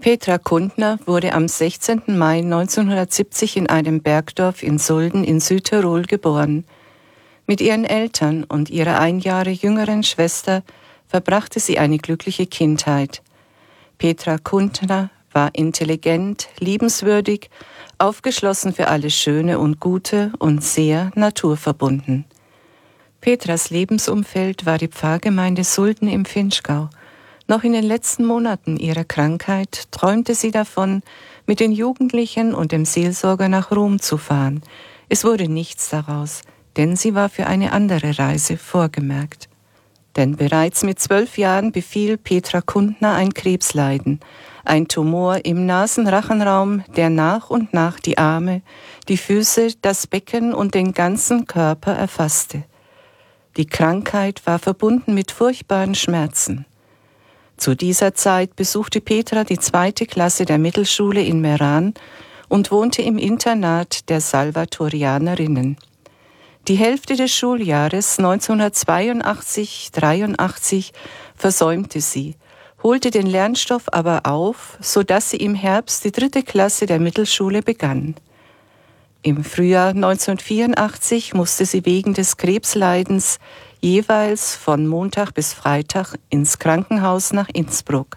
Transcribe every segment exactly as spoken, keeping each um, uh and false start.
Petra Kundner wurde am sechzehnten Mai neunzehnhundertsiebzig in einem Bergdorf in Sulden in Südtirol geboren. Mit ihren Eltern und ihrer ein Jahre jüngeren Schwester verbrachte sie eine glückliche Kindheit. Petra Kundner war intelligent, liebenswürdig, aufgeschlossen für alles Schöne und Gute und sehr naturverbunden. Petras Lebensumfeld war die Pfarrgemeinde Sulden im Vinschgau. Noch in den letzten Monaten ihrer Krankheit träumte sie davon, mit den Jugendlichen und dem Seelsorger nach Rom zu fahren. Es wurde nichts daraus, denn sie war für eine andere Reise vorgemerkt. Denn bereits mit zwölf Jahren befiel Petra Kundner ein Krebsleiden, ein Tumor im Nasenrachenraum, der nach und nach die Arme, die Füße, das Becken und den ganzen Körper erfasste. Die Krankheit war verbunden mit furchtbaren Schmerzen. Zu dieser Zeit besuchte Petra die zweite Klasse der Mittelschule in Meran und wohnte im Internat der Salvatorianerinnen. Die Hälfte des Schuljahres neunzehnhundertzweiundachtzig dreiundachtzig versäumte sie, holte den Lernstoff aber auf, sodass sie im Herbst die dritte Klasse der Mittelschule begann. Im Frühjahr neunzehnhundertvierundachtzig musste sie wegen des Krebsleidens jeweils von Montag bis Freitag ins Krankenhaus nach Innsbruck.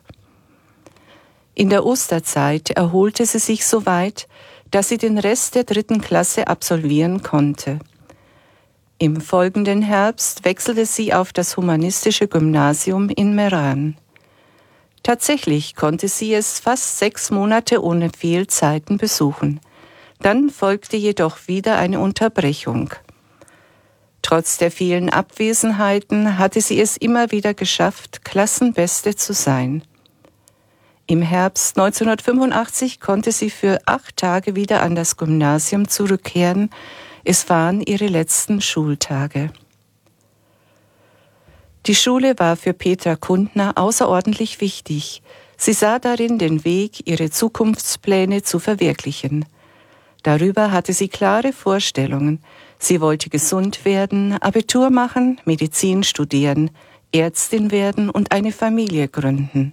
In der Osterzeit erholte sie sich so weit, dass sie den Rest der dritten Klasse absolvieren konnte. Im folgenden Herbst wechselte sie auf das humanistische Gymnasium in Meran. Tatsächlich konnte sie es fast sechs Monate ohne Fehlzeiten besuchen. Dann folgte jedoch wieder eine Unterbrechung. Trotz der vielen Abwesenheiten hatte sie es immer wieder geschafft, Klassenbeste zu sein. Im Herbst neunzehnhundertfünfundachtzig konnte sie für acht Tage wieder an das Gymnasium zurückkehren. Es waren ihre letzten Schultage. Die Schule war für Petra Kundner außerordentlich wichtig. Sie sah darin den Weg, ihre Zukunftspläne zu verwirklichen. Darüber hatte sie klare Vorstellungen. Sie wollte gesund werden, Abitur machen, Medizin studieren, Ärztin werden und eine Familie gründen.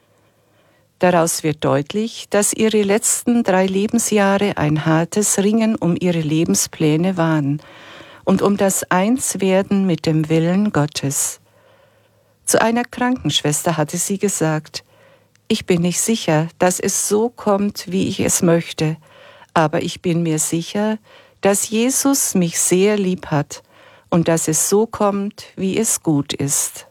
Daraus wird deutlich, dass ihre letzten drei Lebensjahre ein hartes Ringen um ihre Lebenspläne waren und um das Einswerden mit dem Willen Gottes. Zu einer Krankenschwester hatte sie gesagt: Ich bin nicht sicher, dass es so kommt, wie ich es möchte, aber ich bin mir sicher, dass Jesus mich sehr lieb hat und dass es so kommt, wie es gut ist.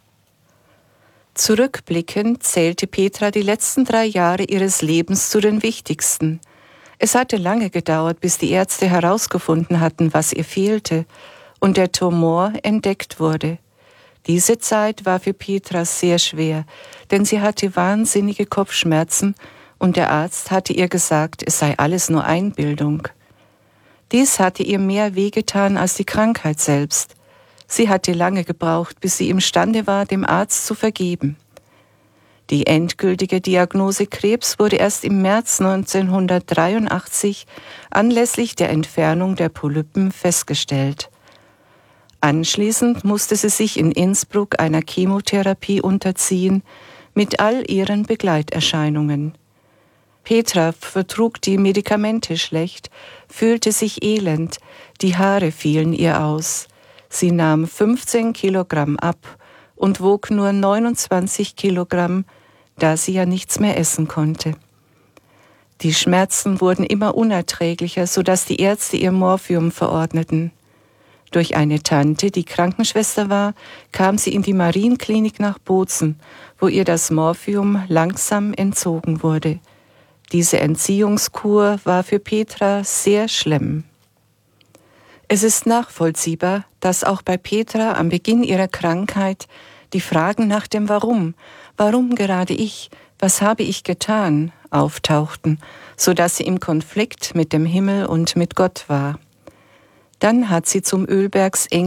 Zurückblickend zählte Petra die letzten drei Jahre ihres Lebens zu den wichtigsten. Es hatte lange gedauert, bis die Ärzte herausgefunden hatten, was ihr fehlte, und der Tumor entdeckt wurde. Diese Zeit war für Petra sehr schwer, denn sie hatte wahnsinnige Kopfschmerzen und der Arzt hatte ihr gesagt, es sei alles nur Einbildung. Dies hatte ihr mehr wehgetan als die Krankheit selbst. Sie hatte lange gebraucht, bis sie imstande war, dem Arzt zu vergeben. Die endgültige Diagnose Krebs wurde erst im März neunzehnhundertdreiundachtzig anlässlich der Entfernung der Polypen festgestellt. Anschließend musste sie sich in Innsbruck einer Chemotherapie unterziehen, mit all ihren Begleiterscheinungen. Petra vertrug die Medikamente schlecht, fühlte sich elend, die Haare fielen ihr aus. Sie nahm fünfzehn Kilogramm ab und wog nur neunundzwanzig Kilogramm, da sie ja nichts mehr essen konnte. Die Schmerzen wurden immer unerträglicher, sodass die Ärzte ihr Morphium verordneten. Durch eine Tante, die Krankenschwester war, kam sie in die Marienklinik nach Bozen, wo ihr das Morphium langsam entzogen wurde. Diese Entziehungskur war für Petra sehr schlimm. Es ist nachvollziehbar, dass auch bei Petra am Beginn ihrer Krankheit die Fragen nach dem Warum, warum gerade ich, was habe ich getan, auftauchten, sodass sie im Konflikt mit dem Himmel und mit Gott war. Dann hat sie zum Ölbergs